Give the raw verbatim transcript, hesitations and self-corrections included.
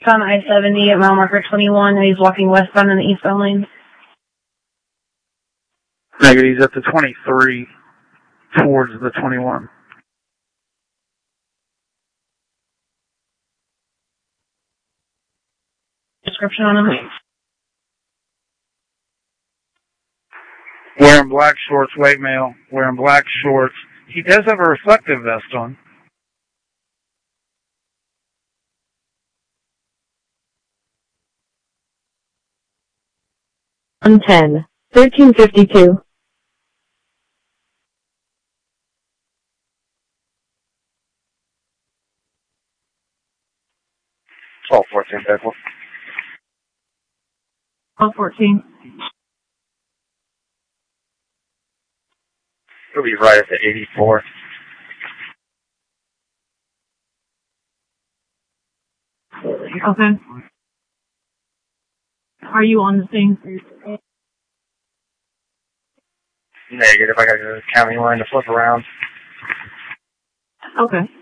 on I seventy at mile marker twenty-one, and he's walking westbound in the eastbound lane. Negative, he's at the twenty-three towards the twenty-one. Description on him? Wearing black shorts, white male, wearing black shorts. He does have a reflective vest on. one ten, thirteen fifty-two. twelve fourteen, Beckwith. twelve fourteen. He'll be right at the eighty-four. Okay. Are you on the scene? Negative, I gotta go to the county line to flip around. Okay.